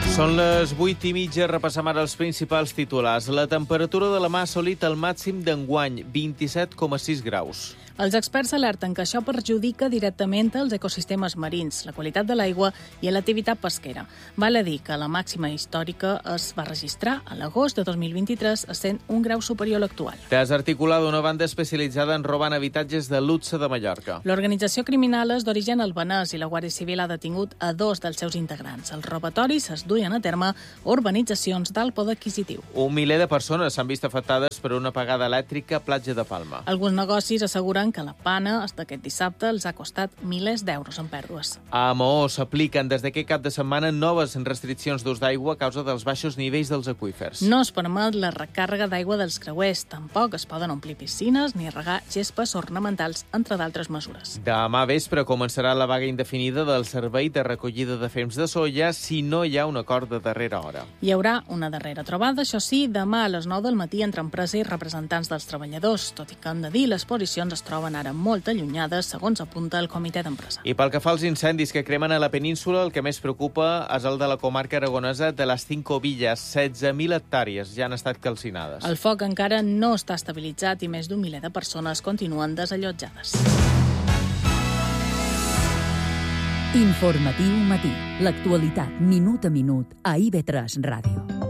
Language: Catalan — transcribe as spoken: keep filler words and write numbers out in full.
Són les vuit i mitja, repassem ara els principals titulars. La temperatura de la mà ha assolit el màxim d'enguany, vint-i-set coma sis graus. Els experts alerten que això perjudica directament els ecosistemes marins, la qualitat de l'aigua i l'activitat pesquera. Val a dir que la màxima històrica es va registrar a l'agost de dos mil vint-i-tres, essent un grau superior a l'actual. Desarticulada una banda especialitzada en robant habitatges de luxe de Mallorca. L'organització criminal és d'origen albanès i la Guàrdia Civil ha detingut a dos dels seus integrants. Els robatoris es duien a terme a urbanitzacions d'alt poder adquisitiu. Un miler de persones s'han vist afectades per una apagada elèctrica a Platja de Palma. Alguns negocis asseguren que la pana d'aquest dissabte els ha costat milers d'euros en pèrdues. A Maó s'apliquen des d'aquest cap de setmana noves restriccions d'ús d'aigua a causa dels baixos nivells dels aqüífers. No es permet la recàrrega d'aigua dels creuers, tampoc es poden omplir piscines ni regar gespes ornamentals, entre d'altres mesures. Demà vespre començarà la vaga indefinida del servei de recollida de fems de soia si no hi ha un acord de darrera hora. Hi haurà una darrera trobada, això sí, demà a les nou del matí entre empresa i representants dels treballadors, tot i que hem de dir les posicions es troben ara molt allunyades, segons apunta el comitè d'empresa. I pel que fa als incendis que cremen a la península, el que més preocupa és el de la comarca aragonesa de les Cinco Villas. setze mil hectàrees ja han estat calcinades. El foc encara no està estabilitzat i més d'un miler de persones continuen desallotjades. Informatiu matí. L'actualitat minut a minut a I V tres Ràdio.